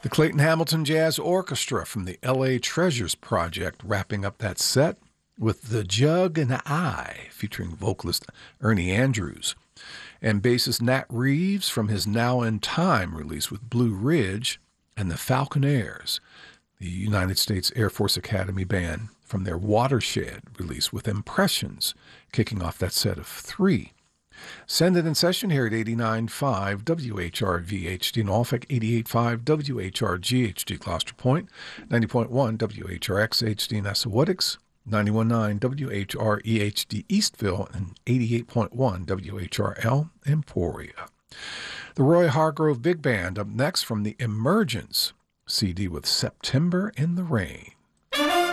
The Clayton Hamilton Jazz Orchestra from the LA Treasures Project wrapping up that set with The Jug and I, featuring vocalist Ernie Andrews, and bassist Nat Reeves from his Now in Time release with Blue Ridge, and the Falconeers, the United States Air Force Academy band, from their Watershed release with Impressions, kicking off that set of three. Send it in session here at 89.5 WHRV-HD Norfolk, 88.5 WHRG-HD Gloucester Point, 90.1 WHRX-HD Nessawatix, 91.9 WHRE-HD Eastville, and 88.1 WHRL Emporia. The Roy Hargrove Big Band up next from the Emergence CD with September in the Rain.